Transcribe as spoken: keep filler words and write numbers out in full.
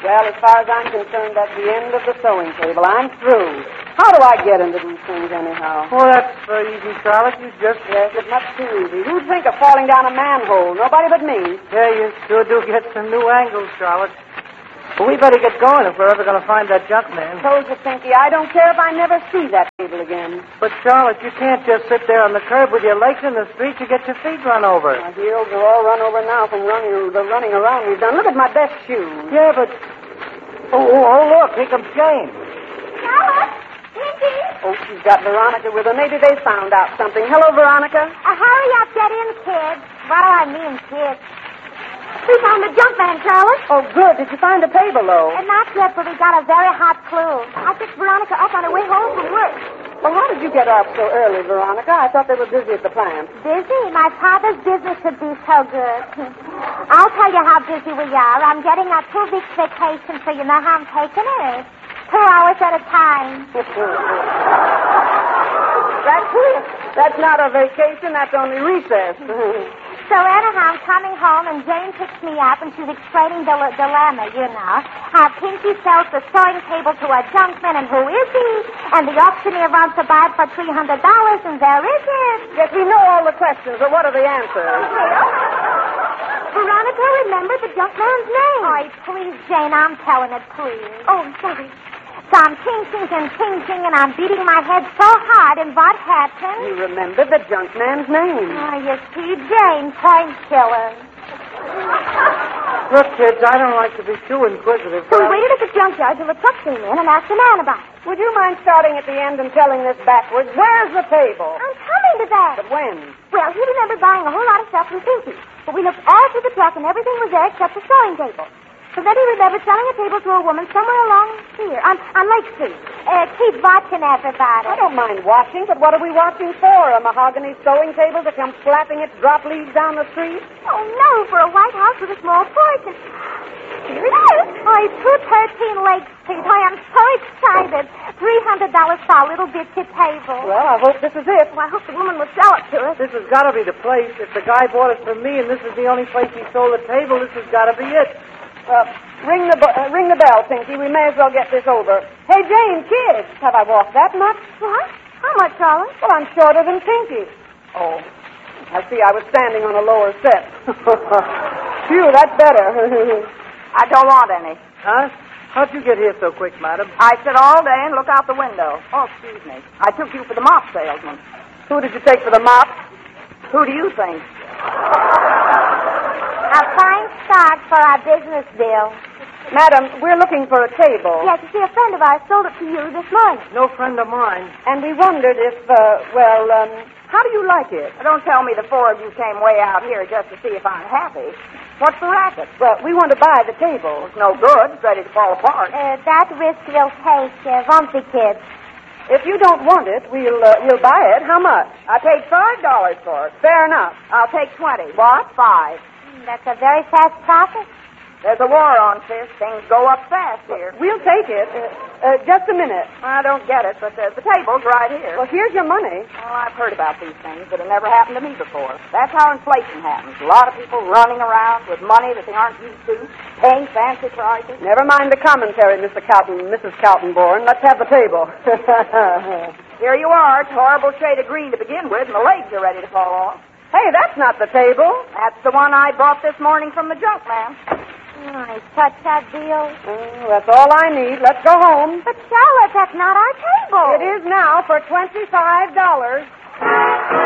Well, as far as I'm concerned, that's the end of the sewing table. I'm through. How do I get into these things anyhow? Well, that's uh, easy, Charlotte. You just... Yes, it's much too easy. Who'd think of falling down a manhole? Nobody but me. Yeah, you sure do get some new angles, Charlotte. But we better get going if we're ever going to find that junk man. Told you, Pinky, I don't care if I never see that table again. But, Charlotte, you can't just sit there on the curb with your legs in the street. You get your feet run over. My heels are all run over now from running, the running around we've done. Look at my best shoes. Yeah, but... Oh, oh, oh look, here comes Jane. Charlotte! Pinky! Oh, she's got Veronica with her. Maybe they found out something. Hello, Veronica. Uh, hurry up, get in, kids. What do I mean, kids? We found the junk man, Charlotte. Oh, good. Did you find the table, though? And not yet, but we got a very hot clue. I picked Veronica up on her way home from work. Well, how did you get up so early, Veronica? I thought they were busy at the plant. Busy? My father's business could be so good. I'll tell you how busy we are. I'm getting a two weeks vacation, so you know how I'm taking it. Two hours at a time. That's, that's not a vacation. That's only recess. So anyhow, I'm coming home, and Jane picks me up, and she's explaining the dilemma, you know. How Pinky sells the sewing table to a junkman, and who is he? And the auctioneer wants to buy it for three hundred dollars, and there is it. Yes, we know all the questions, but what are the answers? Veronica, remember the junkman's name. Oh, please, Jane, I'm telling it, please. Oh, sorry. So I'm ting-ting and ting-ting, and I'm beating my head so hard, and what happened? You remembered the junk man's name. Oh, you see, Jane, point killer. Look, kids, I don't like to be too inquisitive. So we waited at the junkyard till the truck came in and asked the man about it. Would you mind starting at the end and telling this backwards? Where's the table? I'm coming to that. But when? Well, he remembered buying a whole lot of stuff from Pinky. But we looked all through the truck, and everything was there except the sewing table. So then he remembered selling a table to a woman somewhere along here, on, on Lake Street. Uh, keep watching, everybody. I don't mind watching, but what are we watching for? A mahogany sewing table to come flapping its drop leaves down the street? Oh, no, for a white house with a small porch. And... Here it is. Oh, it's two thirteen Lake Street. I am so excited. three hundred dollars for a little bitsy table. Well, I hope this is it. Well, I hope the woman will sell it to us. This has got to be the place. If the guy bought it from me and this is the only place he sold the table, this has got to be it. Uh, ring the uh, ring the bell, Pinky. We may as well get this over. Hey, Jane, kids, have I walked that much? What? How much, Charlie? Well, I'm shorter than Pinky. Oh, I see. I was standing on a lower set. Phew, that's better. I don't want any. Huh? How'd you get here so quick, madam? I sit all day and look out the window. Oh, excuse me. I took you for the mop salesman. Who did you take for the mop? Who do you think? A fine start for our business deal. Madam, we're looking for a table. Yes, you see, a friend of ours sold it to you this morning. No friend of mine. And we wondered if, uh, well, um, how do you like it? Don't tell me the four of you came way out here just to see if I'm happy. What's the racket? Well, we want to buy the table. It's no good. It's ready to fall apart. Uh, that risk we'll take, uh, won't we, kids? If you don't want it, we'll, uh, you'll buy it. How much? I paid five dollars for it. Fair enough. I'll take twenty. What? Five. That's a very fast profit. There's a war on, sis. Things go up fast here. We'll take it. Uh, uh, just a minute. I don't get it, but uh, the table's right here. Well, here's your money. Well, I've heard about these things, but it never happened to me before. That's how inflation happens. A lot of people running around with money that they aren't used to, paying fancy prices. Never mind the commentary, Mister Calton, Missus Caltonborn. Let's have the table. Here you are. It's a horrible shade of green to begin with, and the legs are ready to fall off. Hey, that's not the table. That's the one I bought this morning from the junk man. Nice. Such a deal. Oh, that's all I need. Let's go home. But, Charlotte, that's not our table. It is now for twenty-five dollars.